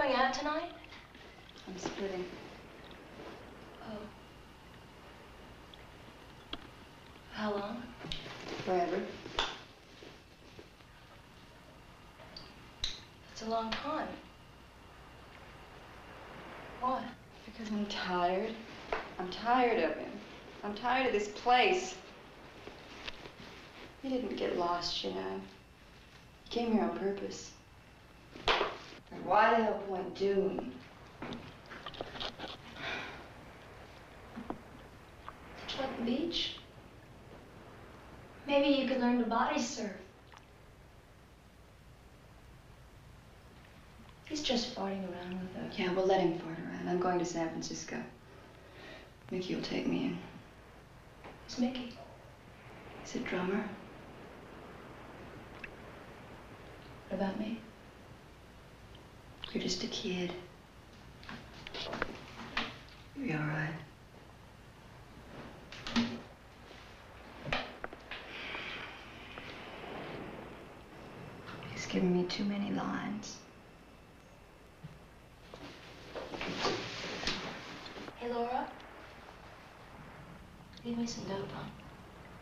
going out tonight? I'm splitting. Oh. How long? Forever. That's a long time. Why? Because I'm tired. I'm tired of him. I'm tired of this place. He didn't get lost, you know. He came here on purpose. And why the hell point Dune? Did you like the beach? Maybe you could learn to body surf. He's just farting around with her. Yeah, we'll let him fart around. I'm going to San Francisco. Mickey will take me in. Who's Mickey? He's a drummer. What about me? You're just a kid. You'll be all right. He's given me too many lines. Hey, Laura. Leave me some dope, huh?